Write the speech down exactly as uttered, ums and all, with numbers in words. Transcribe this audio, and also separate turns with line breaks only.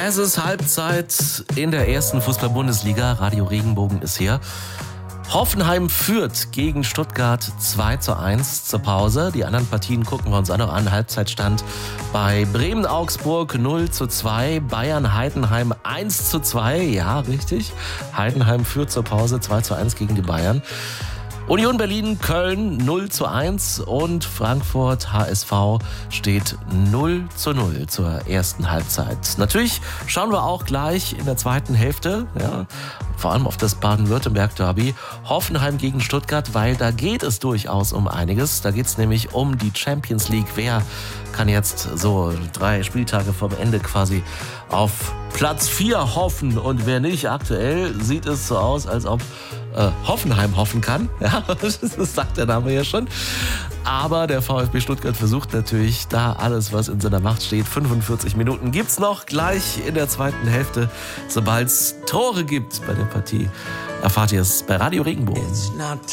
Es ist Halbzeit in der ersten Fußball-Bundesliga. Radio Regenbogen ist hier. Hoffenheim führt gegen Stuttgart zwei zu eins zur Pause. Die anderen Partien gucken wir uns auch noch an. Halbzeitstand bei Bremen-Augsburg null zu zwei, Bayern-Heidenheim eins zu zwei. Ja, richtig. Heidenheim führt zur Pause zwei zu eins gegen die Bayern. Union Berlin-Köln null zu eins und Frankfurt-H S V steht null zu null zur ersten Halbzeit. Natürlich schauen wir auch gleich in der zweiten Hälfte, ja, vor allem auf das Baden-Württemberg-Derby, Hoffenheim gegen Stuttgart, weil da geht es durchaus um einiges. Da geht es nämlich um die Champions League. Wer kann jetzt so drei Spieltage vom Ende quasi auf Platz vier hoffen und wer nicht? Aktuell sieht es so aus, als ob äh, Hoffenheim hoffen kann. Ja, das sagt der Name ja schon. Aber der VfB Stuttgart versucht natürlich da alles, was in seiner Macht steht. fünfundvierzig Minuten gibt's noch gleich in der zweiten Hälfte. Sobald es Tore gibt bei der Partie, erfahrt ihr es bei Radio Regenbogen.
It's not